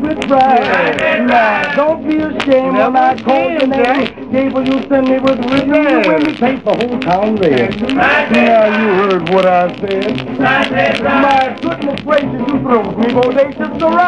with pride. Now, don't be ashamed when I call your name. Cable you send me with rhythm, when we paint the whole town red. Now, you heard what I said. My goodness gracious, you throw me bodacious around.